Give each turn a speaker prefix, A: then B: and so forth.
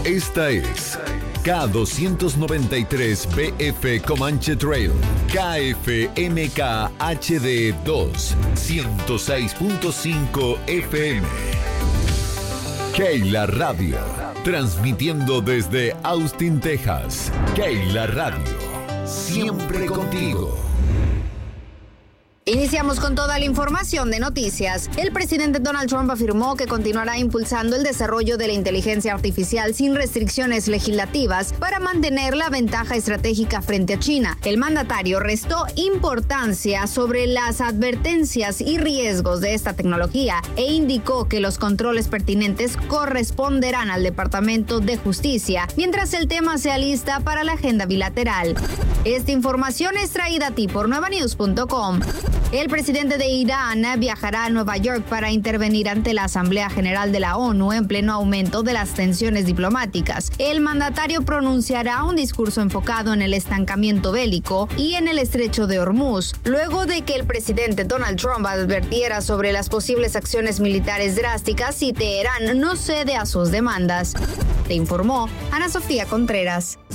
A: Esta es K293BF Comanche Trail, KFMK HD 2, 106.5 FM. Keila Radio, transmitiendo desde Austin, Texas. Keila Radio, siempre contigo.
B: Iniciamos con toda la información de noticias. El presidente Donald Trump afirmó que continuará impulsando el desarrollo de la inteligencia artificial sin restricciones legislativas para mantener la ventaja estratégica frente a China. El mandatario restó importancia sobre las advertencias y riesgos de esta tecnología e indicó que los controles pertinentes corresponderán al Departamento de Justicia, mientras el tema se alista para la agenda bilateral. Esta información es traída a ti por nuevanews.com. El presidente de Irán viajará a Nueva York para intervenir ante la Asamblea General de la ONU en pleno aumento de las tensiones diplomáticas. El mandatario pronunciará un discurso enfocado en el estancamiento bélico y en el estrecho de Hormuz, luego de que el presidente Donald Trump advirtiera sobre las posibles acciones militares drásticas si Teherán no cede a sus demandas. Te informó Ana Sofía Contreras.